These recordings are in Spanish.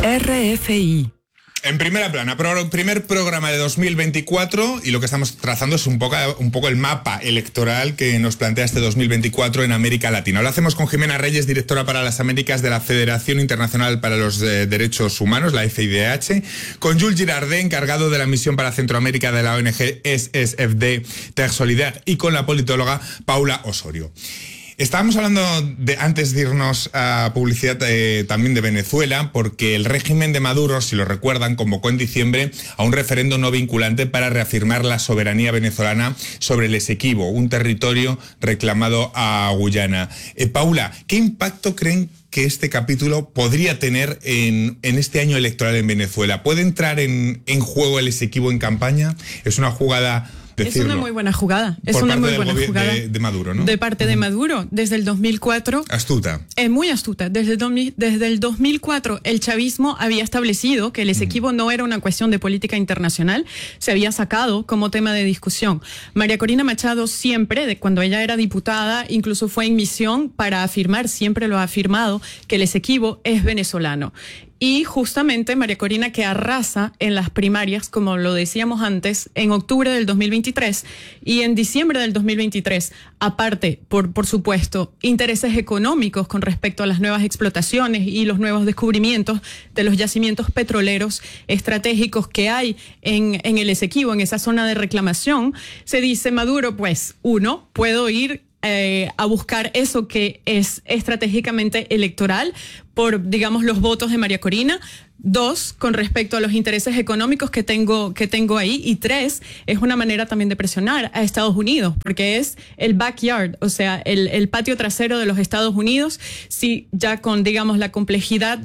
RFI. En primera plana, primer programa de 2024, y lo que estamos trazando es un poco el mapa electoral que nos plantea este 2024 en América Latina. Lo hacemos con Jimena Reyes, directora para las Américas de la Federación Internacional para los Derechos Humanos, la FIDH, con Jules Girardet, encargado de la misión para Centroamérica de la ONG SSFD Terre Solidaire, y con la politóloga Paula Osorio. Estábamos hablando antes de irnos a publicidad también de Venezuela, porque el régimen de Maduro, si lo recuerdan, convocó en diciembre a un referendo no vinculante para reafirmar la soberanía venezolana sobre el Esequibo, un territorio reclamado a Guyana. Paula, ¿qué impacto creen que este capítulo podría tener en este año electoral en Venezuela? ¿Puede entrar en juego el Esequibo en campaña? ¿Es una jugada? Decirlo. Es una muy buena jugada. Es por una parte muy buena jugada de Maduro, ¿no? De parte de Maduro, desde el 2004. Astuta. Muy astuta. Desde el 2004, el chavismo había establecido que el Esequibo no era una cuestión de política internacional. Se había sacado como tema de discusión. María Corina Machado siempre, cuando ella era diputada, incluso fue en misión para afirmar, siempre lo ha afirmado, que el Esequibo es venezolano. Y justamente María Corina, que arrasa en las primarias, como lo decíamos antes, en octubre del 2023 y en diciembre del 2023, aparte, por supuesto, intereses económicos con respecto a las nuevas explotaciones y los nuevos descubrimientos de los yacimientos petroleros estratégicos que hay en el Esequibo, en esa zona de reclamación, se dice Maduro, pues, puedo ir a buscar eso que es estratégicamente electoral por, digamos, los votos de María Corina. 2, con respecto a los intereses económicos que tengo ahí. Y 3, es una manera también de presionar a Estados Unidos, porque es el backyard, o sea, el patio trasero de los Estados Unidos. Sí, ya con, digamos, la complejidad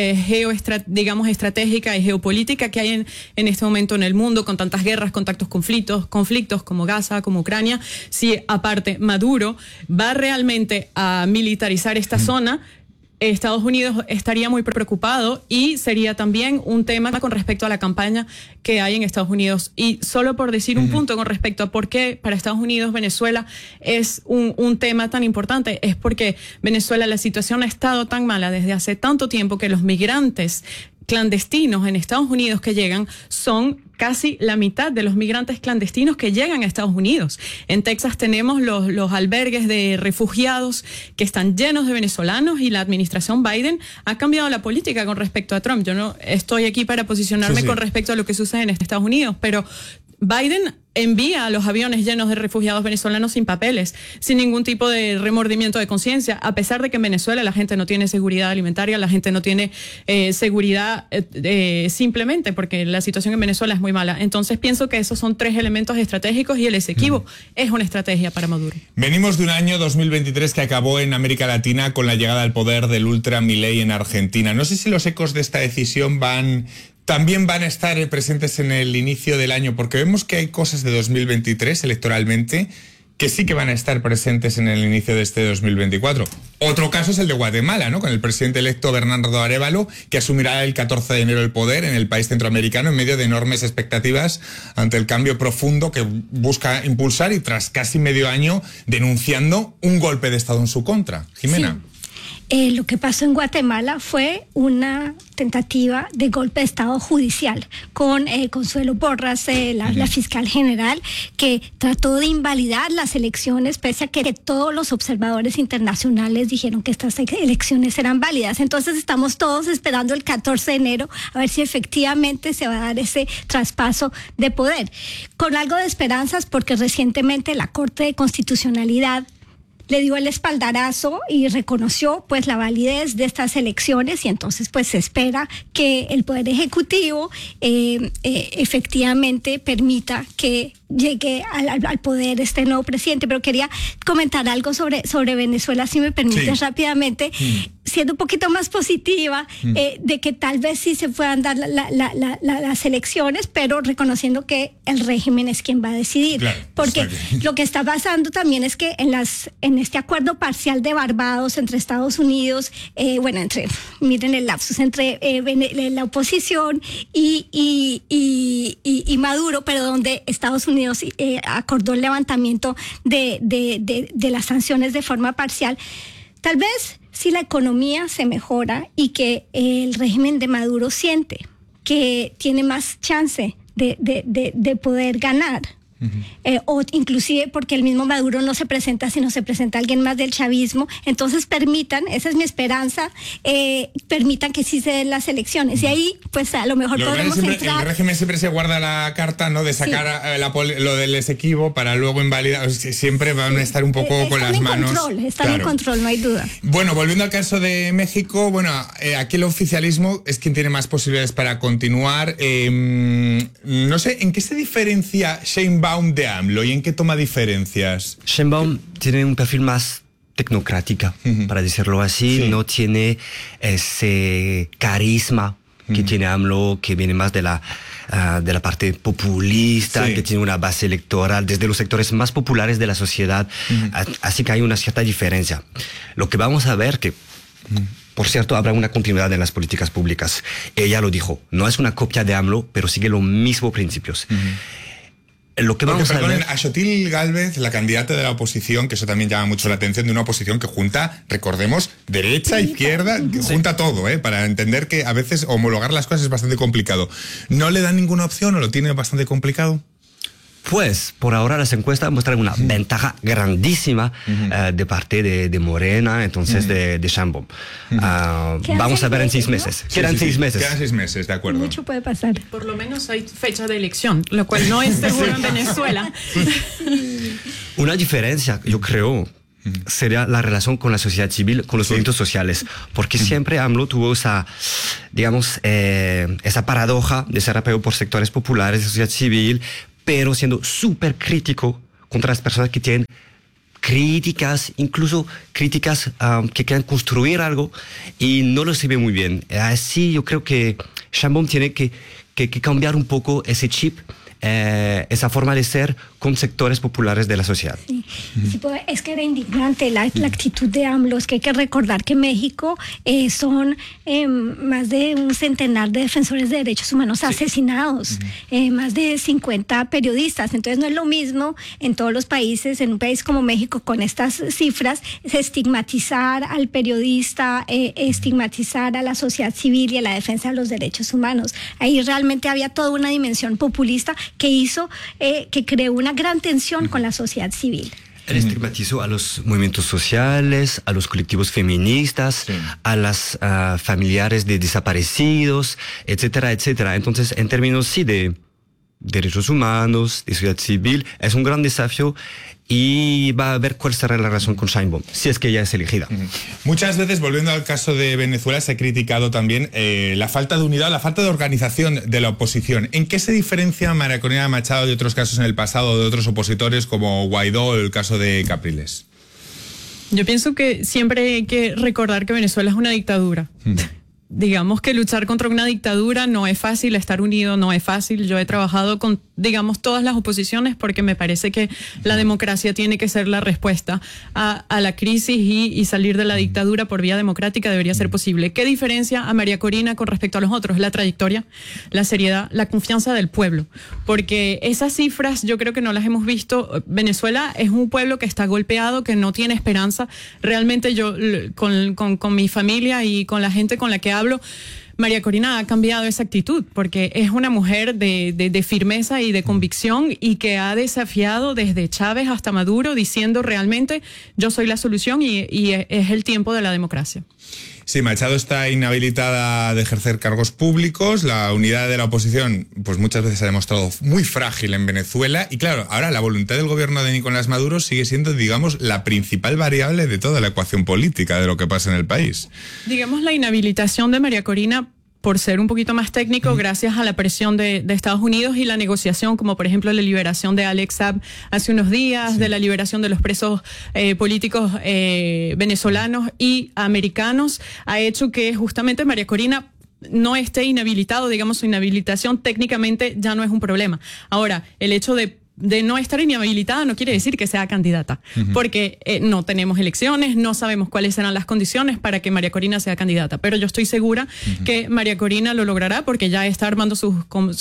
estratégica y geopolítica que hay en este momento en el mundo, con tantas guerras, con tantos conflictos como Gaza, como Ucrania. Si aparte Maduro va realmente a militarizar esta zona, Estados Unidos estaría muy preocupado y sería también un tema con respecto a la campaña que hay en Estados Unidos. Y solo por decir un punto con respecto a por qué para Estados Unidos Venezuela es un tema tan importante, es porque Venezuela, la situación ha estado tan mala desde hace tanto tiempo que los migrantes clandestinos en Estados Unidos que llegan son casi la mitad de los migrantes clandestinos que llegan a Estados Unidos. En Texas tenemos los albergues de refugiados que están llenos de venezolanos y la administración Biden ha cambiado la política con respecto a Trump. Yo no estoy aquí para posicionarme con respecto a lo que sucede en Estados Unidos, pero Biden envía a los aviones llenos de refugiados venezolanos sin papeles, sin ningún tipo de remordimiento de conciencia, a pesar de que en Venezuela la gente no tiene seguridad alimentaria, la gente no tiene seguridad simplemente porque la situación en Venezuela es muy mala. Entonces pienso que esos son 3 elementos estratégicos y el Esequibo es una estrategia para Maduro. Venimos de un año 2023 que acabó en América Latina con la llegada al poder del ultra Milei en Argentina. No sé si los ecos de esta decisión también van a estar presentes en el inicio del año, porque vemos que hay cosas de 2023 electoralmente que sí que van a estar presentes en el inicio de este 2024. Otro caso es el de Guatemala, ¿no? Con el presidente electo Bernardo Arévalo, que asumirá el 14 de enero el poder en el país centroamericano en medio de enormes expectativas ante el cambio profundo que busca impulsar y tras casi medio año denunciando un golpe de Estado en su contra. Jimena. Sí. Lo que pasó en Guatemala fue una tentativa de golpe de Estado judicial con Consuelo Porras, la fiscal general, que trató de invalidar las elecciones pese a que todos los observadores internacionales dijeron que estas elecciones eran válidas. Entonces estamos todos esperando el 14 de enero a ver si efectivamente se va a dar ese traspaso de poder. Con algo de esperanzas, porque recientemente la Corte de Constitucionalidad le dio el espaldarazo y reconoció pues la validez de estas elecciones, y entonces pues se espera que el Poder Ejecutivo efectivamente permita que llegue al poder este nuevo presidente. Pero quería comentar algo sobre Venezuela, si me permites, rápidamente, siendo un poquito más positiva, de que tal vez sí se puedan dar las elecciones, pero reconociendo que el régimen es quien va a decidir. Claro, porque lo que está pasando también es que en este acuerdo parcial de Barbados entre Estados Unidos, miren el lapsus, entre la oposición y Maduro, pero donde Estados Unidos acordó el levantamiento de las sanciones de forma parcial, tal vez si la economía se mejora y que el régimen de Maduro siente que tiene más chance de poder ganar. O inclusive porque el mismo Maduro no se presenta, sino se presenta alguien más del chavismo, entonces permitan, esa es mi esperanza, permitan que sí se den las elecciones y ahí pues a lo mejor podemos entrar. El régimen siempre se guarda la carta, ¿no?, de sacar lo del Esequibo para luego invalidar, siempre van a estar un poco con las manos. Están en control, no hay duda. Bueno, volviendo al caso de México, bueno, aquí el oficialismo es quien tiene más posibilidades para continuar. No sé, ¿en qué se diferencia Sheinbaum de AMLO y en qué toma diferencias? Sheinbaum tiene un perfil más tecnocrática, para decirlo así, no tiene ese carisma que tiene AMLO, que viene más de la parte populista, que tiene una base electoral desde los sectores más populares de la sociedad, así que hay una cierta diferencia. Lo que vamos a ver que por cierto, habrá una continuidad en las políticas públicas. Ella lo dijo, no es una copia de AMLO, pero sigue los mismos principios. Lo que vamos a ver... a Xochitl Gálvez, la candidata de la oposición, que eso también llama mucho la atención, de una oposición que junta, recordemos, derecha, izquierda, que junta todo, para entender que a veces homologar las cosas es bastante complicado. ¿No le dan ninguna opción o lo tiene bastante complicado? Pues por ahora las encuestas muestran una ventaja grandísima de parte de Morena, entonces de Sheinbaum. Vamos a ver en 6 meses. Quedan 6 meses. Quedan 6 meses, de acuerdo. Mucho puede pasar. Por lo menos hay fecha de elección, lo cual no es seguro en Venezuela. Una diferencia, yo creo, sería la relación con la sociedad civil, con los movimientos sociales, porque siempre AMLO tuvo esa, digamos, esa paradoja de ser apoyado por sectores populares de sociedad civil, pero siendo súper crítico contra las personas que tienen críticas, incluso críticas que quieren construir algo y no lo se ve muy bien. Así yo creo que Sheinbaum tiene que cambiar un poco ese chip, esa forma de ser con sectores populares de la sociedad. Sí. Sí, pues, es que era indignante la actitud de AMLO. Es que hay que recordar que México son más de un centenar de defensores de derechos humanos asesinados, más de 50 periodistas. Entonces no es lo mismo en todos los países, en un país como México con estas cifras, estigmatizar al periodista, estigmatizar a la sociedad civil y a la defensa de los derechos humanos. Ahí realmente había toda una dimensión populista que hizo, que creó una gran tensión con la sociedad civil. Él estigmatizó a los movimientos sociales, a los colectivos feministas, a las familiares de desaparecidos, etcétera, etcétera. Entonces, en términos de derechos humanos, de sociedad civil, es un gran desafío y va a ver cuál será la relación con Sheinbaum, si es que ella es elegida. Muchas veces, volviendo al caso de Venezuela, se ha criticado también la falta de unidad, la falta de organización de la oposición. ¿En qué se diferencia María Corina Machado de otros casos en el pasado, de otros opositores como Guaidó o el caso de Capriles? Yo pienso que siempre hay que recordar que Venezuela es una dictadura. Digamos que luchar contra una dictadura no es fácil, estar unido no es fácil. Yo he trabajado con, digamos, todas las oposiciones porque me parece que la democracia tiene que ser la respuesta a la crisis y salir de la dictadura por vía democrática debería ser posible. ¿Qué diferencia a María Corina con respecto a los otros? La trayectoria, la seriedad, la confianza del pueblo. Porque esas cifras yo creo que no las hemos visto. Venezuela es un pueblo que está golpeado, que no tiene esperanza. Realmente yo, con mi familia y con la gente con la que hablo, María Corina ha cambiado esa actitud porque es una mujer de firmeza y de convicción y que ha desafiado desde Chávez hasta Maduro diciendo realmente yo soy la solución y es el tiempo de la democracia. Sí, Machado está inhabilitada de ejercer cargos públicos, la unidad de la oposición pues muchas veces se ha demostrado muy frágil en Venezuela y claro, ahora la voluntad del gobierno de Nicolás Maduro sigue siendo, digamos, la principal variable de toda la ecuación política de lo que pasa en el país. Digamos, la inhabilitación de María Corina, por ser un poquito más técnico, gracias a la presión de Estados Unidos y la negociación, como por ejemplo la liberación de Alex Saab hace unos días, de la liberación de los presos políticos venezolanos y americanos, ha hecho que justamente María Corina no esté inhabilitado, digamos, su inhabilitación técnicamente ya no es un problema. Ahora, el hecho de de no estar inhabilitada no quiere decir que sea candidata, porque no tenemos elecciones, no sabemos cuáles serán las condiciones para que María Corina sea candidata, pero yo estoy segura que María Corina lo logrará porque ya está armando sus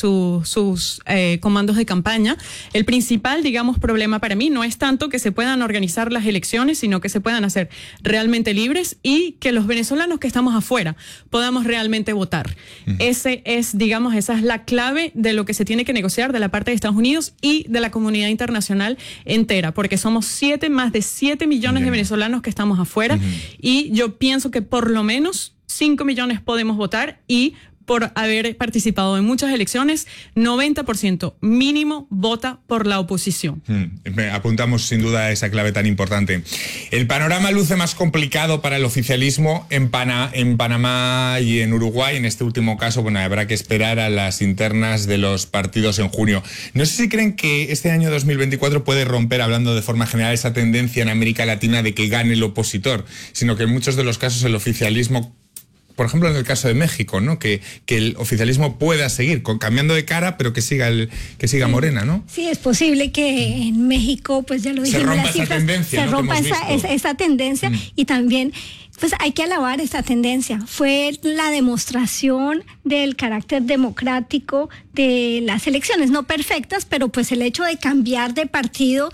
comandos de campaña. El principal, digamos, problema para mí no es tanto que se puedan organizar las elecciones, sino que se puedan hacer realmente libres y que los venezolanos que estamos afuera podamos realmente votar. Esa es la clave de lo que se tiene que negociar de la parte de Estados Unidos y de la comunidad internacional entera, porque somos más de 7 millones de venezolanos que estamos afuera y yo pienso que por lo menos 5 millones podemos votar y por haber participado en muchas elecciones, 90% mínimo vota por la oposición. Apuntamos sin duda a esa clave tan importante. El panorama luce más complicado para el oficialismo en Panamá y en Uruguay. En este último caso, bueno, habrá que esperar a las internas de los partidos en junio. No sé si creen que este año 2024 puede romper, hablando de forma general, esa tendencia en América Latina de que gane el opositor, sino que en muchos de los casos el oficialismo, por ejemplo, en el caso de México, ¿no? Que el oficialismo pueda seguir cambiando de cara, pero que siga Morena, ¿no? Sí, es posible que en México, pues ya lo dijimos, se rompa esa tendencia y también, pues hay que alabar esta tendencia. Fue la demostración del carácter democrático de las elecciones, no perfectas, pero pues el hecho de cambiar de partido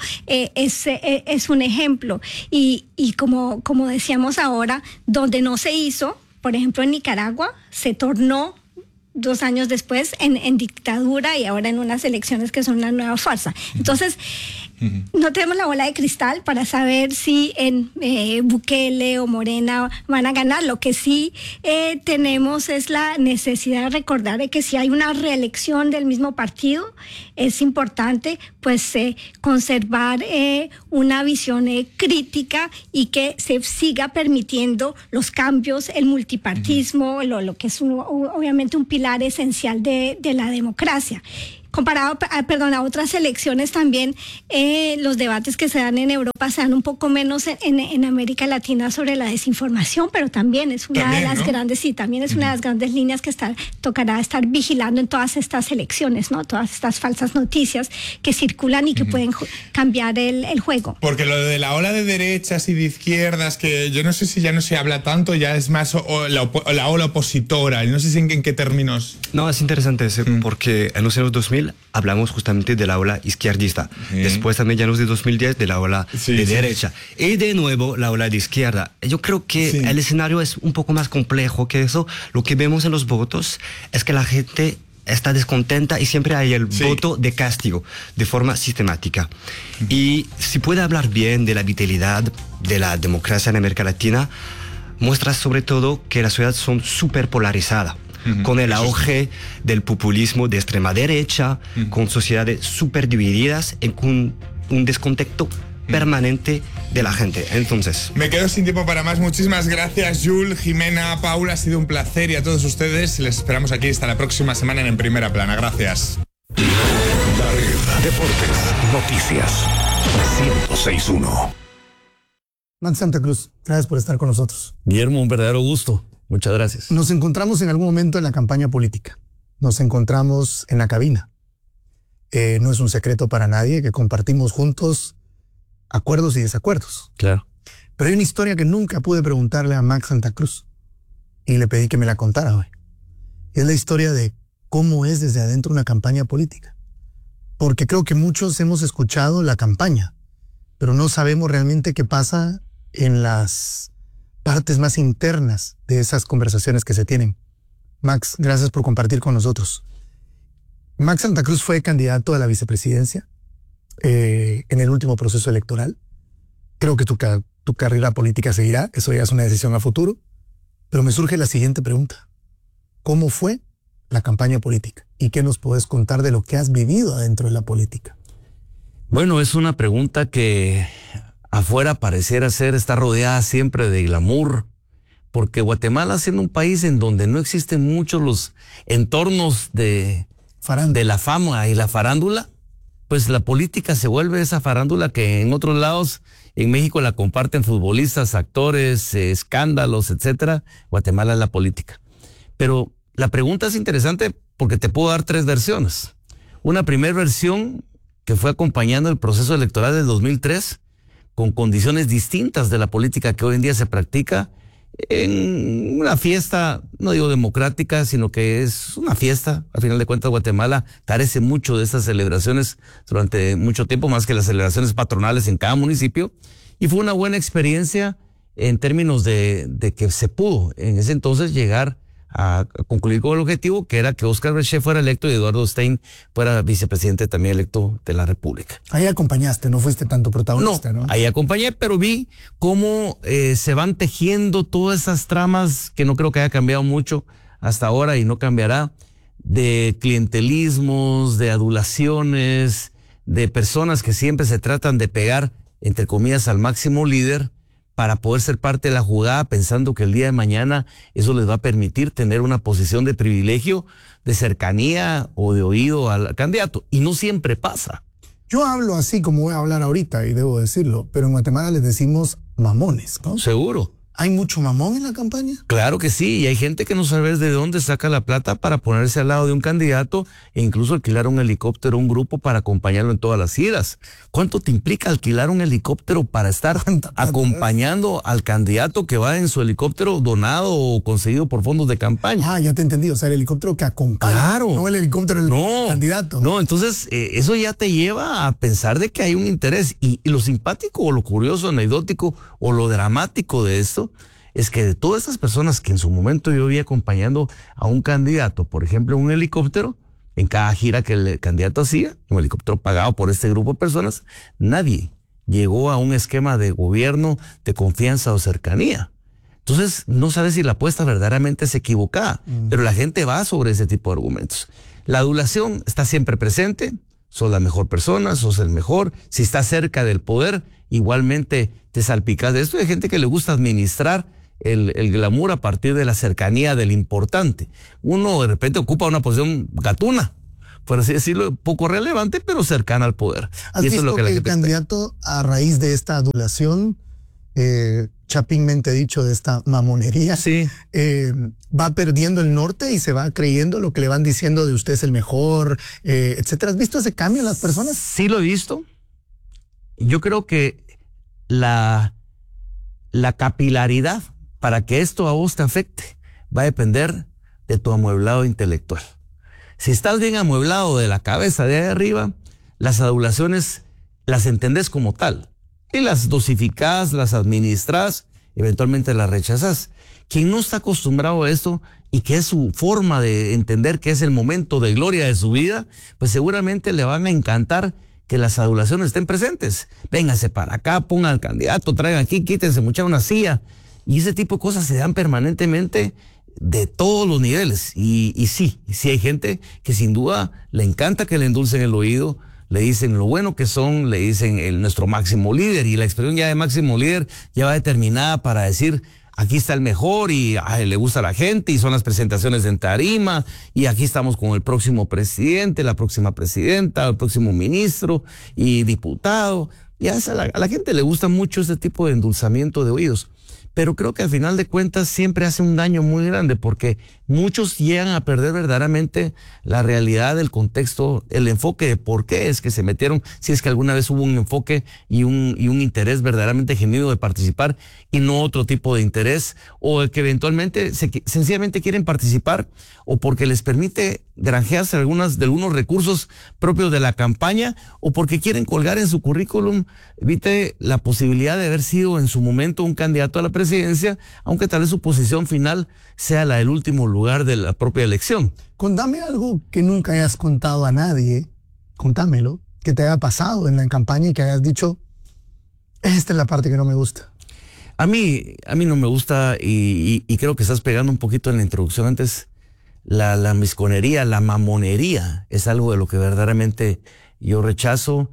es un ejemplo. Y como decíamos ahora, donde no se hizo, por ejemplo, en Nicaragua se tornó 2 años después en dictadura y ahora en unas elecciones que son una nueva farsa. Entonces, no tenemos la bola de cristal para saber si en Bukele o Morena van a ganar. Lo que sí tenemos es la necesidad de recordar de que si hay una reelección del mismo partido, es importante pues conservar una visión crítica y que se siga permitiendo los cambios, el multipartismo, lo que es obviamente un pilar esencial de la democracia. Comparado a otras elecciones también, los debates que se dan en Europa se dan un poco menos en América Latina sobre la desinformación, pero también es una de las grandes, una de las grandes líneas que tocará estar vigilando en todas estas elecciones, ¿no? Todas estas falsas noticias que circulan y que pueden cambiar el juego. Porque lo de la ola de derechas y de izquierdas, que yo no sé si ya no se habla tanto, ya es más la ola opositora, no sé si en qué términos. No, es interesante porque en los años 2000 hablamos justamente de la ola izquierdista. Después también ya en los de 2010 de la ola de derecha. Y de nuevo la ola de izquierda. Yo creo que el escenario es un poco más complejo que eso. Lo que vemos en los votos es que la gente está descontenta y siempre hay el voto de castigo de forma sistemática. Y si puede hablar bien de la vitalidad de la democracia en América Latina, muestra sobre todo que las ciudades son súper polarizadas. Con el auge del populismo de extrema derecha, con sociedades súper divididas, con un descontento permanente de la gente. Entonces, me quedo sin tiempo para más. Muchísimas gracias, Jules, Jimena, Paula, ha sido un placer, y a todos ustedes les esperamos aquí hasta la próxima semana en Primera Plana. Gracias. La Red, deportes, noticias, 106.1. Max Santa Cruz, gracias por estar con nosotros. Guillermo, un verdadero gusto. Muchas gracias. Nos encontramos en algún momento en la campaña política. Nos encontramos en la cabina. No es un secreto para nadie que compartimos juntos acuerdos y desacuerdos. Claro. Pero hay una historia que nunca pude preguntarle a Max Santa Cruz y le pedí que me la contara hoy. Es la historia de cómo es desde adentro una campaña política. Porque creo que muchos hemos escuchado la campaña, pero no sabemos realmente qué pasa en las partes más internas de esas conversaciones que se tienen. Max, gracias por compartir con nosotros. Max Santa Cruz fue candidato a la vicepresidencia en el último proceso electoral. Creo que tu carrera política seguirá, eso ya es una decisión a futuro, pero me surge la siguiente pregunta. ¿Cómo fue la campaña política? ¿Y qué nos puedes contar de lo que has vivido adentro de la política? Bueno, es una pregunta que afuera pareciera está rodeada siempre de glamour, porque Guatemala, siendo un país en donde no existen muchos los entornos de la fama y la farándula, pues la política se vuelve esa farándula que en otros lados, en México la comparten futbolistas, actores, escándalos, etcétera. Guatemala es la política. Pero la pregunta es interesante porque te puedo dar 3 versiones. Una primera versión que fue acompañando el proceso electoral del 2003 con condiciones distintas de la política que hoy en día se practica en una fiesta, no digo democrática, sino que es una fiesta. Al final de cuentas, Guatemala carece mucho de estas celebraciones durante mucho tiempo, más que las celebraciones patronales en cada municipio. Y fue una buena experiencia en términos de que se pudo en ese entonces llegar a concluir con el objetivo, que era que Óscar Breché fuera electo y Eduardo Stein fuera vicepresidente también electo de la República. Ahí acompañaste, no fuiste tanto protagonista, ¿no? Ahí acompañé, pero vi cómo se van tejiendo todas esas tramas que no creo que haya cambiado mucho hasta ahora y no cambiará, de clientelismos, de adulaciones, de personas que siempre se tratan de pegar, entre comillas, al máximo líder, para poder ser parte de la jugada, pensando que el día de mañana eso les va a permitir tener una posición de privilegio, de cercanía o de oído al candidato. Y no siempre pasa. Yo hablo así como voy a hablar ahorita, y debo decirlo, pero en Guatemala les decimos mamones, ¿no? Seguro. ¿Hay mucho mamón en la campaña? Claro que sí, y hay gente que no sabe de dónde saca la plata para ponerse al lado de un candidato e incluso alquilar un helicóptero, un grupo para acompañarlo en todas las giras. ¿Cuánto te implica alquilar un helicóptero para estar acompañando al candidato que va en su helicóptero donado o conseguido por fondos de campaña? Ah, ya te entendí, o sea, el helicóptero que acompaña, claro, no el helicóptero del candidato. No, entonces eso ya te lleva a pensar de que hay un interés, y lo simpático o lo curioso, anecdótico o lo dramático de esto es que de todas esas personas que en su momento yo vi acompañando a un candidato, por ejemplo, un helicóptero, en cada gira que el candidato hacía, un helicóptero pagado por este grupo de personas, nadie llegó a un esquema de gobierno, de confianza o cercanía. Entonces, no sabes si la apuesta verdaderamente es equivocada, pero la gente va sobre ese tipo de argumentos. La adulación está siempre presente, sos la mejor persona, sos el mejor. Si estás cerca del poder, igualmente te salpicas de esto. Hay gente que le gusta administrar el glamour a partir de la cercanía del importante. Uno de repente ocupa una posición gatuna, por así decirlo, poco relevante, pero cercana al poder. ¿Has visto lo que el candidato, a raíz de esta adulación, chapinmente dicho, de esta mamonería, sí, va perdiendo el norte y se va creyendo lo que le van diciendo de usted es el mejor, etcétera? ¿Has visto ese cambio en las personas? Sí, lo he visto. Yo creo que la capilaridad para que esto a vos te afecte va a depender de tu amueblado intelectual. Si estás bien amueblado de la cabeza de ahí arriba, las adulaciones las entendés como tal y las dosificás, las administrás, eventualmente las rechazás. Quien no está acostumbrado a esto y que es su forma de entender que es el momento de gloria de su vida, pues seguramente le van a encantar que las adulaciones estén presentes. Véngase para acá, pongan al candidato, traigan aquí, quítense mucha una silla. Y ese tipo de cosas se dan permanentemente de todos los niveles. Y sí hay gente que sin duda le encanta que le endulcen el oído, le dicen lo bueno que son, le dicen nuestro máximo líder, y la expresión ya de máximo líder ya va determinada para decir aquí está el mejor y le gusta a la gente y son las presentaciones en tarima y aquí estamos con el próximo presidente, la próxima presidenta, el próximo ministro y diputado. Ya a la gente le gusta mucho ese tipo de endulzamiento de oídos. Pero creo que al final de cuentas siempre hace un daño muy grande, porque muchos llegan a perder verdaderamente la realidad del contexto, el enfoque de por qué es que se metieron, si es que alguna vez hubo un enfoque y un interés verdaderamente genuino de participar y no otro tipo de interés, o que eventualmente sencillamente quieren participar o porque les permite granjearse de algunos recursos propios de la campaña, o porque quieren colgar en su currículum, evite la posibilidad de haber sido en su momento un candidato a la presidencia, aunque tal vez su posición final sea la del último lugar de la propia elección. Contame algo que nunca hayas contado a nadie, contámelo, que te haya pasado en la campaña y que hayas dicho, esta es la parte que no me gusta. A mí no me gusta, y creo que estás pegando un poquito en la introducción antes, la misconería, la mamonería, es algo de lo que verdaderamente yo rechazo.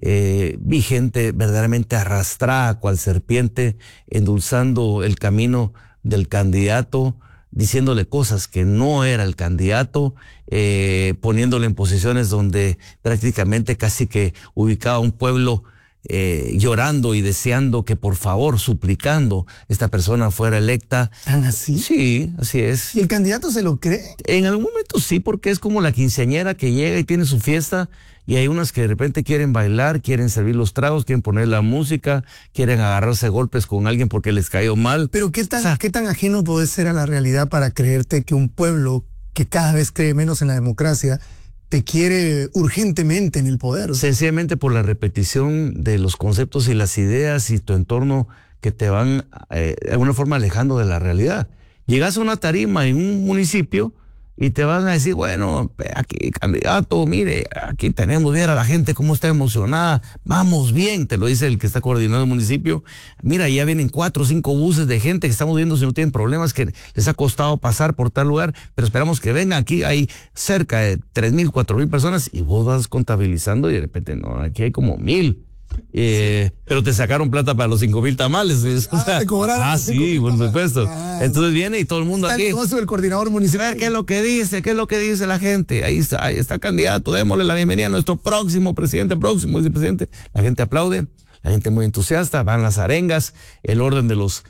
Vi gente verdaderamente arrastrada cual serpiente, endulzando el camino del candidato, diciéndole cosas que no era el candidato, poniéndole en posiciones donde prácticamente casi que ubicaba a un pueblo llorando y deseando que por favor, suplicando, esta persona fuera electa. ¿Tan así? Sí, así es. ¿Y el candidato se lo cree? En algún momento sí, porque es como la quinceañera que llega y tiene su fiesta y hay unas que de repente quieren bailar, quieren servir los tragos, quieren poner la música, quieren agarrarse a golpes con alguien porque les cayó mal. Pero ¿qué tan ajeno puede ser a la realidad para creerte que un pueblo que cada vez cree menos en la democracia te quiere urgentemente en el poder? Sencillamente por la repetición de los conceptos y las ideas y tu entorno que te van de alguna forma alejando de la realidad. Llegas a una tarima en un municipio y te van a decir, bueno, aquí candidato, mire, aquí tenemos, ver a la gente cómo está emocionada, vamos bien, te lo dice el que está coordinando el municipio. Mira, ya vienen 4 o 5 buses de gente que estamos viendo si no tienen problemas, que les ha costado pasar por tal lugar, pero esperamos que vengan. Aquí hay cerca de 3,000, 4,000 personas y vos vas contabilizando y de repente, no, aquí hay como 1,000. Pero te sacaron plata para los 5,000 tamales. Te cobraron. Sí, por supuesto. Entonces viene y todo el mundo aquí. El coordinador municipal. ¿Qué es lo que dice la gente? Ahí está el candidato, démosle la bienvenida a nuestro próximo vicepresidente. La gente aplaude, la gente muy entusiasta, van las arengas, el orden de los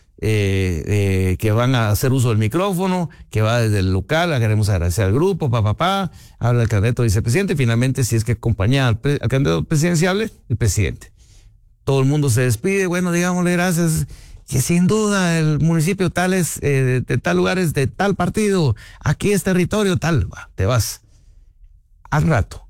que van a hacer uso del micrófono, que va desde el local, queremos agradecer al grupo, habla el candidato vicepresidente, finalmente si es que acompaña al candidato presidenciable, el presidente. Todo el mundo se despide, bueno, digámosle gracias, que sin duda el municipio tal es, de tal lugar es de tal partido, aquí es territorio tal, te vas. Al rato,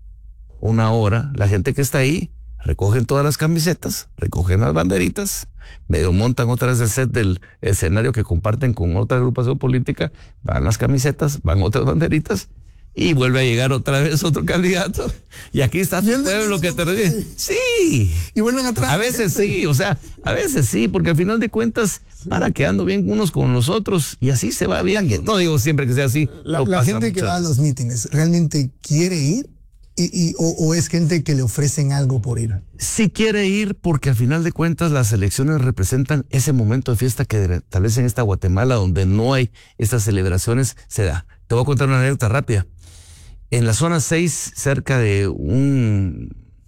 1 hora, la gente que está ahí, recogen todas las camisetas, recogen las banderitas, medio montan otra vez el set del escenario que comparten con otra agrupación política, van las camisetas, van otras banderitas y vuelve a llegar otra vez otro candidato y aquí está tu pueblo que te recibe. Sí. Y vuelven atrás. A veces sí, a veces sí, porque al final de cuentas para quedando bien unos con los otros y así se va bien. No digo siempre que sea así. La gente que va a los mítines, ¿realmente quiere ir? ¿O es gente que le ofrecen algo por ir? Sí quiere ir porque al final de cuentas las elecciones representan ese momento de fiesta que tal vez en esta Guatemala donde no hay estas celebraciones se da. Te voy a contar una anécdota rápida. En la zona 6, cerca de un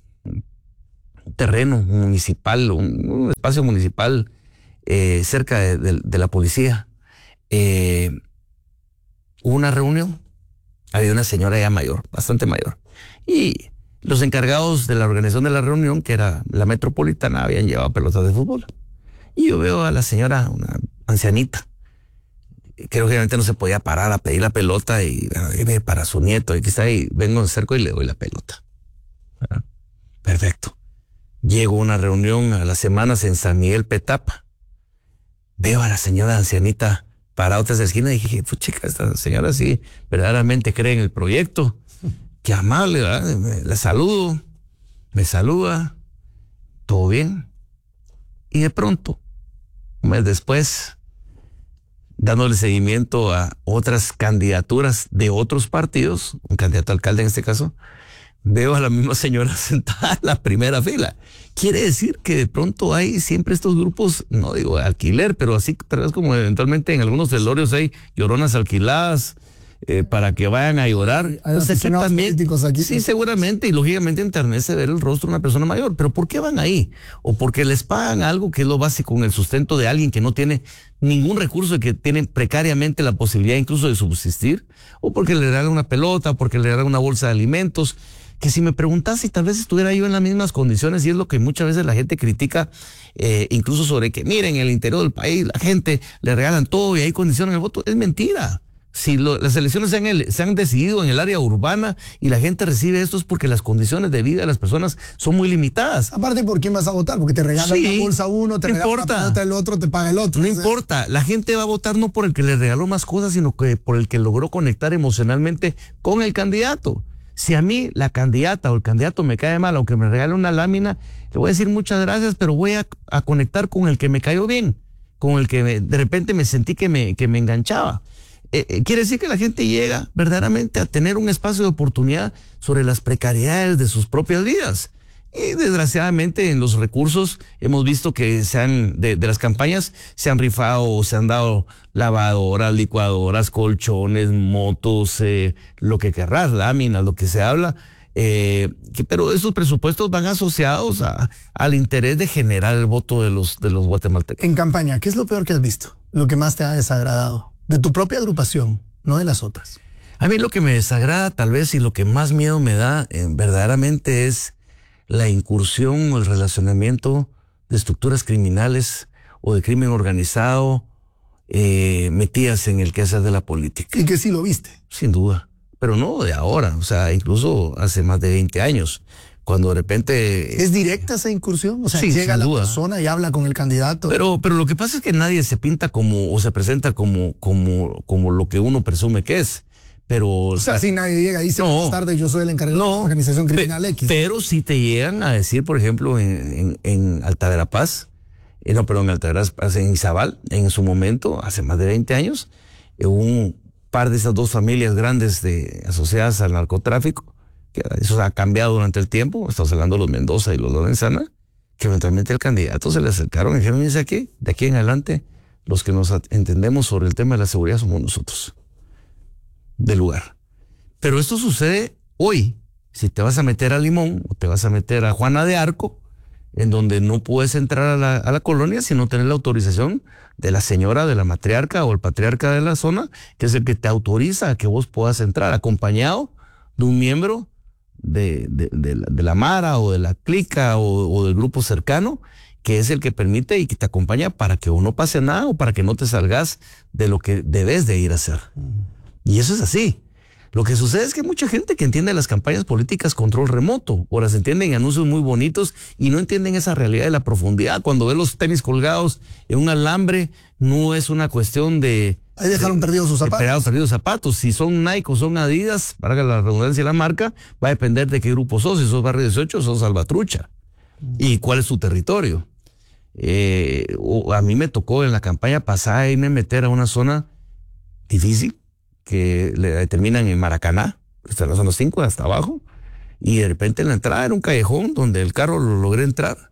terreno municipal, un espacio municipal cerca de la policía, hubo una reunión. Había una señora ya mayor, bastante mayor. Y los encargados de la organización de la reunión, que era la metropolitana, habían llevado pelotas de fútbol. Y yo veo a la señora, una ancianita, creo que obviamente no se podía parar a pedir la pelota y bueno, para su nieto, y aquí está ahí, vengo cerco y le doy la pelota. ¿Verdad? Perfecto. Llego a una reunión a las semanas en San Miguel Petapa. Veo a la señora ancianita parada otra esquina y dije, pues chica, esta señora sí verdaderamente cree en el proyecto. Qué amable, ¿verdad? Le saludo, me saluda, todo bien. Y de pronto, un mes después, dándole seguimiento a otras candidaturas de otros partidos, un candidato a alcalde en este caso, veo a la misma señora sentada en la primera fila. Quiere decir que de pronto hay siempre estos grupos, no digo de alquiler, pero así tal vez como eventualmente en algunos velorios hay lloronas alquiladas, para que vayan a llorar. Entonces, también, aquí. Sí, seguramente, y lógicamente enternece ver el rostro de una persona mayor, pero ¿por qué van ahí? O porque les pagan algo que es lo básico en el sustento de alguien que no tiene ningún recurso y que tiene precariamente la posibilidad incluso de subsistir, o porque le regalan una pelota, o porque le regalan una bolsa de alimentos, que si me preguntas si tal vez estuviera yo en las mismas condiciones, y es lo que muchas veces la gente critica, incluso sobre que miren, en el interior del país la gente le regalan todo y hay condiciones en el voto, es mentira. Si las elecciones se han decidido en el área urbana y la gente recibe esto es porque las condiciones de vida de las personas son muy limitadas. Aparte, ¿por quién vas a votar? Porque te regalan la bolsa uno, te regalan la pelota el otro, te paga el otro. No importa, la gente va a votar no por el que le regaló más cosas, sino que por el que logró conectar emocionalmente con el candidato. Si a mí la candidata o el candidato me cae mal, aunque me regale una lámina, le voy a decir muchas gracias, pero voy a conectar con el que me cayó bien, con el que de repente me sentí que me enganchaba. Quiere decir que la gente llega verdaderamente a tener un espacio de oportunidad sobre las precariedades de sus propias vidas. Y desgraciadamente en los recursos hemos visto que de las campañas se han rifado, se han dado lavadoras, licuadoras, colchones, motos, lo que querrás, láminas, lo que se habla. Pero esos presupuestos van asociados al interés de generar el voto de los guatemaltecos. En campaña, ¿qué es lo peor que has visto? Lo que más te ha desagradado de tu propia agrupación, no de las otras. A mí lo que me desagrada tal vez y lo que más miedo me da verdaderamente es la incursión o el relacionamiento de estructuras criminales o de crimen organizado metidas en el quehacer de la política. Y que sí lo viste. Sin duda, pero no de ahora, o sea, incluso hace más de 20 años, cuando de repente... ¿Es directa esa incursión? O sea, sí, llega la duda. persona y habla con el candidato. Pero lo que pasa es que nadie se pinta como o se presenta como lo que uno presume que es. Pero, o sea, si nadie llega y dice, más tarde yo soy el encargado de la organización criminal X. Pero si te llegan a decir, por ejemplo, en Alta Verapaz, en Alta Verapaz, en Izabal, en su momento, hace más de 20 años, un par de esas dos familias grandes asociadas al narcotráfico, que eso ha cambiado durante el tiempo, estamos hablando de los Mendoza y los Lorenzana, que eventualmente el candidato se le acercaron y dijeron, dice aquí, de aquí en adelante, los que nos entendemos sobre el tema de la seguridad somos nosotros. Del lugar. Pero esto sucede hoy. Si te vas a meter a Limón o te vas a meter a Juana de Arco, en donde no puedes entrar a la colonia si no tenés la autorización de la señora, de la matriarca o el patriarca de la zona, que es el que te autoriza a que vos puedas entrar, acompañado de un miembro de la Mara o de la clica o del grupo cercano, que es el que permite y que te acompaña para que no pase nada o para que no te salgas de lo que debes de ir a hacer. Y eso es así. Lo que sucede es que hay mucha gente que entiende las campañas políticas control remoto, o las entienden en anuncios muy bonitos y no entienden esa realidad de la profundidad. Cuando ve los tenis colgados en un alambre, no es una cuestión de... Ahí dejaron perdidos sus zapatos. Perdidos zapatos. Si son Nike o son Adidas, para que la redundancia de la marca, va a depender de qué grupo sos. Si sos Barrio 18 o sos Salvatrucha. Y cuál es su territorio. A mí me tocó en la campaña pasada irme a meter a una zona difícil, que le determinan en Maracaná, está en la zona 5 hasta abajo, y de repente en la entrada era un callejón donde el carro lo logré entrar,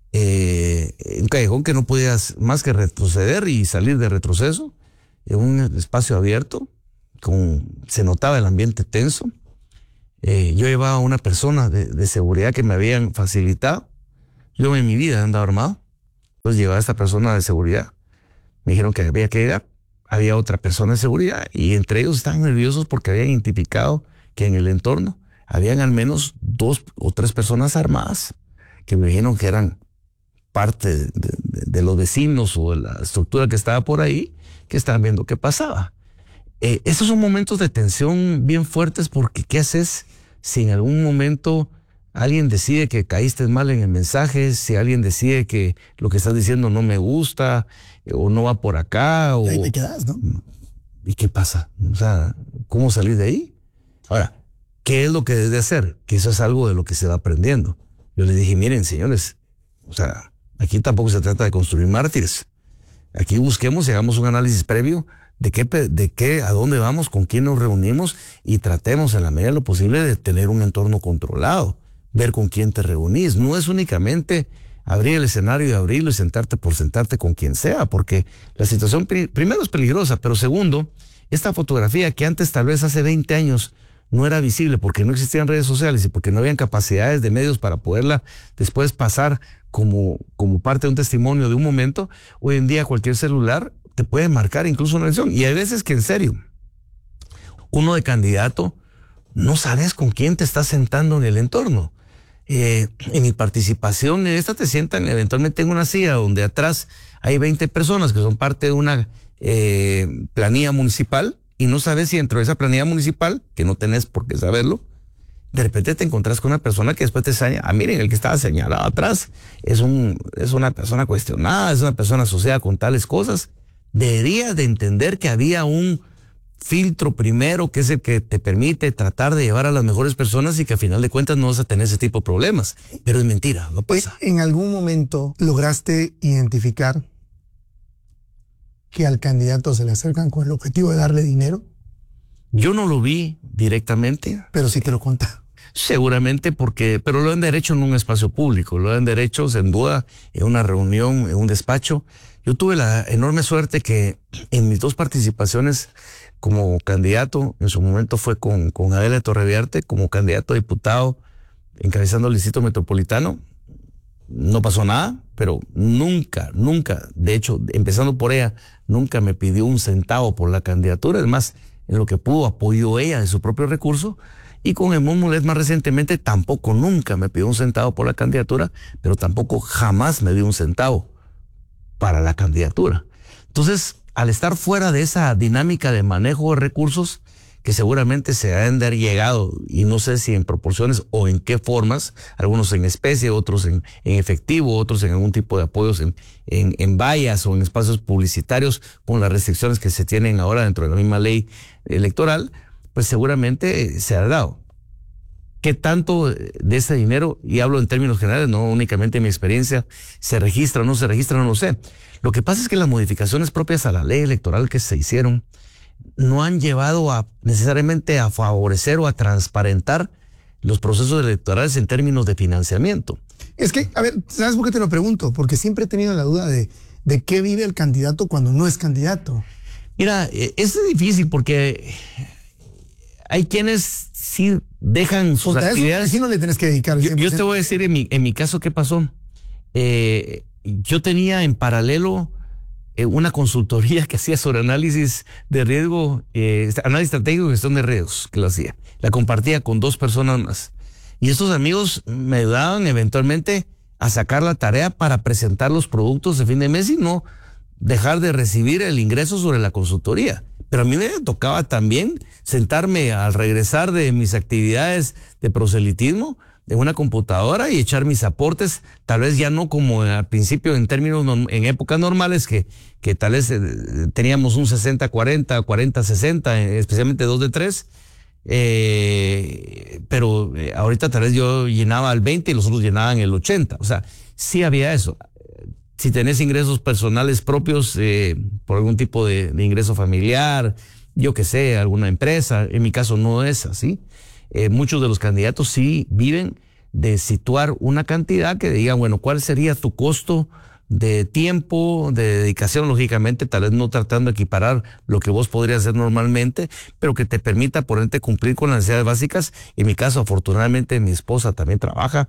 un callejón que no podías más que retroceder y salir de retroceso, en un espacio abierto, se notaba el ambiente tenso. Yo llevaba a una persona de seguridad que me habían facilitado. Yo en mi vida he andado armado, entonces llevaba a esta persona de seguridad, me dijeron que había que ir. Había otra persona de seguridad y entre ellos estaban nerviosos porque habían identificado que en el entorno habían al menos 2 o 3 personas armadas que me dijeron que eran parte de los vecinos o de la estructura que estaba por ahí, que estaban viendo qué pasaba. Esos son momentos de tensión bien fuertes porque ¿qué haces si en algún momento alguien decide que caíste mal en el mensaje, si alguien decide que lo que estás diciendo no me gusta o no va por acá? O... Ahí te quedas, ¿no? ¿Y qué pasa? O sea, ¿cómo salir de ahí? Ahora, ¿qué es lo que debes de hacer? Que eso es algo de lo que se va aprendiendo. Yo les dije, miren, señores, o sea, aquí tampoco se trata de construir mártires. Aquí busquemos y hagamos un análisis previo de qué, a dónde vamos, con quién nos reunimos y tratemos en la medida de lo posible de tener un entorno controlado. Ver con quién te reunís. No es únicamente abrir el escenario y abrirlo y sentarte por sentarte con quien sea, porque la situación primero es peligrosa, pero segundo, esta fotografía que antes tal vez hace 20 años no era visible porque no existían redes sociales y porque no habían capacidades de medios para poderla después pasar como parte de un testimonio de un momento, hoy en día cualquier celular te puede marcar incluso una elección. Y hay veces que en serio, uno de candidato no sabes con quién te estás sentando en el entorno. En mi participación en esta te sientan eventualmente en una silla donde atrás hay 20 personas que son parte de una planilla municipal y no sabes si dentro de esa planilla municipal, que no tenés por qué saberlo, de repente te encontrás con una persona que después te señala, miren, el que estaba señalado atrás es una persona cuestionada, es una persona asociada con tales cosas. Deberías de entender que había un filtro primero, que es el que te permite tratar de llevar a las mejores personas y que al final de cuentas no vas a tener ese tipo de problemas. Pero es mentira, no pasa. ¿En algún momento lograste identificar que al candidato se le acercan con el objetivo de darle dinero? Yo no lo vi directamente. Pero sí te lo cuenta. Seguramente pero lo han hecho en un espacio público, lo han hecho sin duda en una reunión, en un despacho. Yo tuve la enorme suerte que en mis 2 participaciones como candidato, en su momento fue con Adela Torreviarte, como candidato a diputado, encabezando el distrito metropolitano. No pasó nada, pero nunca, de hecho, empezando por ella, nunca me pidió un centavo por la candidatura. Además, en lo que pudo, apoyó ella de su propio recurso. Y con Edmond Mulet más recientemente, tampoco nunca me pidió un centavo por la candidatura, pero tampoco jamás me dio un centavo para la candidatura. Entonces, al estar fuera de esa dinámica de manejo de recursos, que seguramente se han de haber llegado, y no sé si en proporciones o en qué formas, algunos en especie, otros en efectivo, otros en algún tipo de apoyos en vallas o en espacios publicitarios, con las restricciones que se tienen ahora dentro de la misma ley electoral, pues seguramente se ha dado. ¿Qué tanto de ese dinero, y hablo en términos generales, no únicamente en mi experiencia, se registra o no se registra, no lo sé? Lo que pasa es que las modificaciones propias a la ley electoral que se hicieron no han llevado necesariamente a favorecer o a transparentar los procesos electorales en términos de financiamiento. Es que, a ver, ¿sabes por qué te lo pregunto? Porque siempre he tenido la duda de qué vive el candidato cuando no es candidato. Mira, es difícil porque hay quienes sí dejan sus actividades. Sí, no le tienes que dedicar. Yo te voy a decir en mi caso qué pasó. Yo tenía en paralelo una consultoría que hacía sobre análisis de riesgo, análisis estratégico y gestión de riesgos, que lo hacía. La compartía con 2 personas más. Y estos amigos me ayudaban eventualmente a sacar la tarea para presentar los productos de fin de mes y no dejar de recibir el ingreso sobre la consultoría. Pero a mí me tocaba también sentarme al regresar de mis actividades de proselitismo en una computadora y echar mis aportes, tal vez ya no como al principio en términos, en épocas normales, que tal vez teníamos un 60-40, 40-60, especialmente 2 de 3, pero ahorita tal vez yo llenaba el 20 y los otros llenaban el 80, o sea, sí había eso. Si tenés ingresos personales propios por algún tipo de ingreso familiar, yo qué sé, alguna empresa, en mi caso no es así. Muchos de los candidatos sí viven de situar una cantidad que digan, bueno, ¿cuál sería tu costo de tiempo, de dedicación? Lógicamente, tal vez no tratando de equiparar lo que vos podrías hacer normalmente, pero que te permita, por ende, cumplir con las necesidades básicas. En mi caso, afortunadamente, mi esposa también trabaja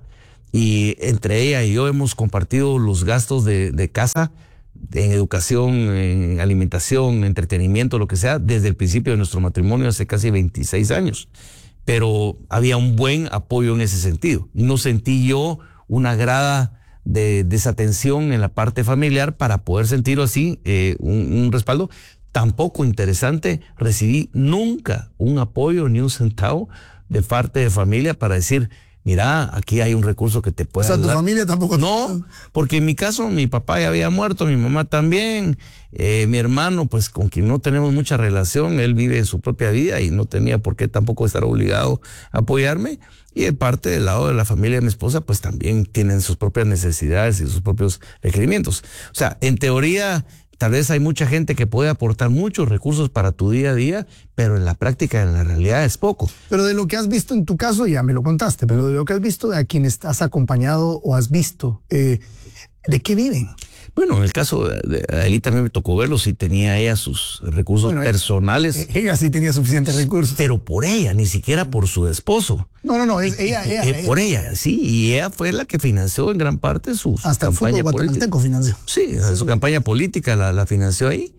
y entre ella y yo hemos compartido los gastos de casa, en educación, en alimentación, entretenimiento, lo que sea, desde el principio de nuestro matrimonio hace casi 26 años. Pero había un buen apoyo en ese sentido. Y no sentí yo una grada de desatención en la parte familiar para poder sentir así un respaldo. Tampoco interesante, recibí nunca un apoyo ni un centavo de parte de familia para decir, mira, aquí hay un recurso que te puede ayudar. O sea, tu familia tampoco. No, porque en mi caso, mi papá ya había muerto, mi mamá también, mi hermano, pues con quien no tenemos mucha relación, él vive su propia vida y no tenía por qué tampoco estar obligado a apoyarme. Y de parte del lado de la familia de mi esposa, pues también tienen sus propias necesidades y sus propios requerimientos. O sea, en teoría, tal vez hay mucha gente que puede aportar muchos recursos para tu día a día, pero en la práctica, en la realidad, es poco. Pero de lo que has visto en tu caso, ya me lo contaste, pero de lo que has visto de a quienes has acompañado o has visto, ¿de qué viven? Bueno, en el caso de Adelita también me tocó verlo, si tenía ella sus recursos personales. Ella sí tenía suficientes recursos. Pero por ella, ni siquiera por su esposo. No, es ella. Por ella, sí, y ella fue la que financió en gran parte su campaña política. Financió. Sí, su campaña política la financió ahí.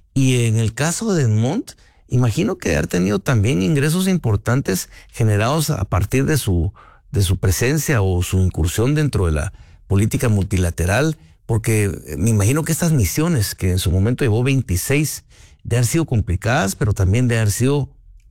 Y en el caso de Edmond, imagino que haber tenido también ingresos importantes generados a partir de su presencia o su incursión dentro de la política multilateral, porque me imagino que estas misiones, que en su momento llevó 26, de haber sido complicadas, pero también de haber sido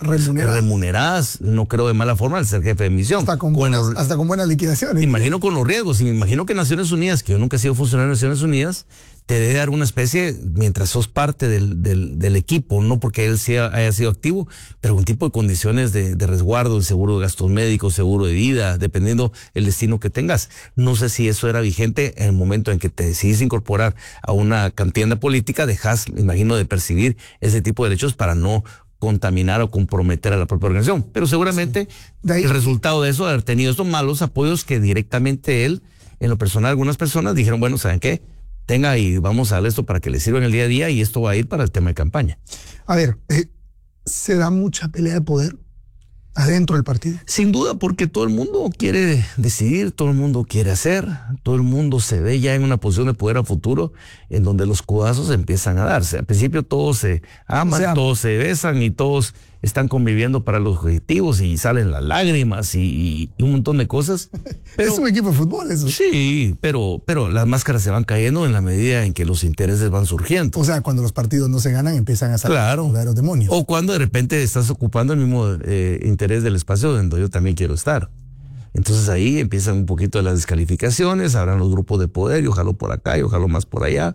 remuneradas, no creo de mala forma, al ser jefe de misión. Hasta con buenas liquidaciones. Me imagino con los riesgos, y me imagino que Naciones Unidas, que yo nunca he sido funcionario de Naciones Unidas, te debe dar una especie, mientras sos parte del equipo, no porque él haya sido activo, pero un tipo de condiciones de resguardo, el seguro de gastos médicos, seguro de vida, dependiendo el destino que tengas. No sé si eso era vigente en el momento en que te decidís incorporar a una contienda política, dejas, me imagino, de percibir ese tipo de derechos para no contaminar o comprometer a la propia organización. Pero seguramente el resultado de eso, de haber tenido estos malos apoyos que directamente él, en lo personal, algunas personas dijeron, bueno, ¿saben qué? Tenga y vamos a darle esto para que le sirva en el día a día y esto va a ir para el tema de campaña. A ver, se da mucha pelea de poder adentro del partido. Sin duda, porque todo el mundo quiere decidir, todo el mundo quiere hacer, todo el mundo se ve ya en una posición de poder a futuro en donde los codazos empiezan a darse. Al principio todos se aman, todos se besan y todos están conviviendo para los objetivos y salen las lágrimas y un montón de cosas. Pero, es un equipo de fútbol eso. Sí, pero las máscaras se van cayendo en la medida en que los intereses van surgiendo. O sea, cuando los partidos no se ganan empiezan a salir los demonios. O cuando de repente estás ocupando el mismo interés del espacio donde yo también quiero estar. Entonces ahí empiezan un poquito las descalificaciones, habrán los grupos de poder, yo jalo por acá, yo jalo más por allá.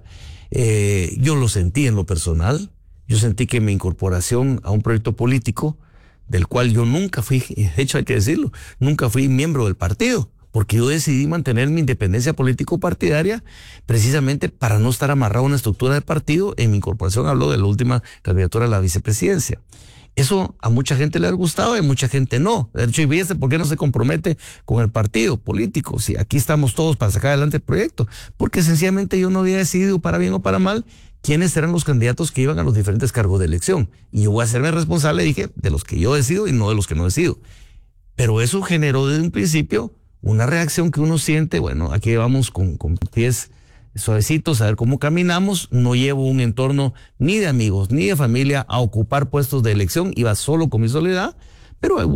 Yo lo sentí en lo personal. Yo sentí que mi incorporación a un proyecto político, del cual yo nunca fui, de hecho hay que decirlo, nunca fui miembro del partido, porque yo decidí mantener mi independencia político-partidaria precisamente para no estar amarrado a una estructura de partido. En mi incorporación hablo de la última candidatura a la vicepresidencia. Eso a mucha gente le ha gustado y a mucha gente no. De hecho, y fíjese por qué no se compromete con el partido político. Si aquí estamos todos para sacar adelante el proyecto. Porque sencillamente yo no había decidido, para bien o para mal, quiénes eran los candidatos que iban a los diferentes cargos de elección. Y yo voy a hacerme responsable, dije, de los que yo decido y no de los que no decido. Pero eso generó desde un principio una reacción que uno siente, bueno, aquí vamos con pies suavecitos a ver cómo caminamos. No llevo un entorno ni de amigos ni de familia a ocupar puestos de elección, iba solo con mi soledad, pero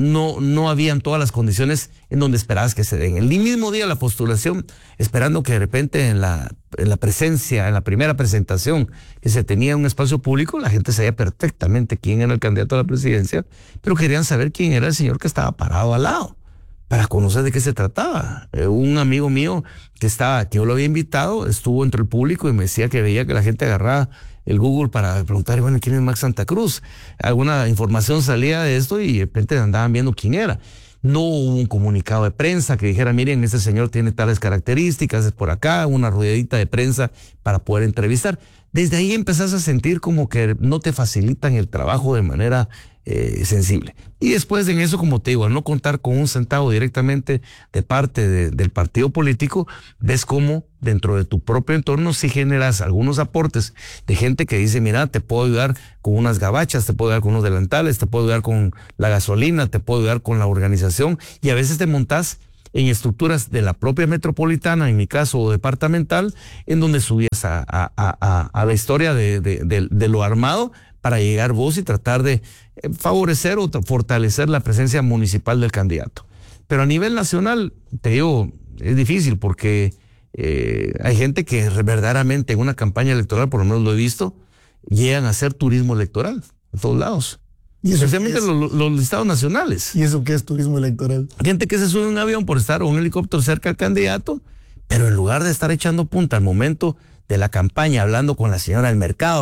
no habían todas las condiciones en donde esperabas que se den. El mismo día de la postulación, esperando que de repente en la presencia, en la primera presentación que se tenía en un espacio público, la gente sabía perfectamente quién era el candidato a la presidencia, pero querían saber quién era el señor que estaba parado al lado, para conocer de qué se trataba. Un amigo mío que yo lo había invitado, estuvo entre el público y me decía que veía que la gente agarraba el Google para preguntar, bueno, ¿quién es Max Santa Cruz? Alguna información salía de esto y de repente andaban viendo quién era. No hubo un comunicado de prensa que dijera, miren, este señor tiene tales características, es por acá, una ruedita de prensa para poder entrevistar. Desde ahí empezás a sentir como que no te facilitan el trabajo de manera sensible. Y después en eso, como te digo, al no contar con un centavo directamente de parte del partido político, ves cómo dentro de tu propio entorno sí generas algunos aportes de gente que dice, mira, te puedo ayudar con unas gabachas, te puedo ayudar con unos delantales, te puedo ayudar con la gasolina, te puedo ayudar con la organización, y a veces te montás en estructuras de la propia metropolitana, en mi caso, o departamental, en donde subías a la historia de lo armado para llegar vos y tratar de favorecer o fortalecer la presencia municipal del candidato. Pero a nivel nacional, te digo, es difícil porque hay gente que verdaderamente en una campaña electoral, por lo menos lo he visto, llegan a hacer turismo electoral a todos lados. ¿Y eso especialmente los listados nacionales. ¿Y eso qué es turismo electoral? Gente que se sube a un avión por estar o un helicóptero cerca al candidato, pero en lugar de estar echando punta al momento de la campaña, hablando con la señora del mercado,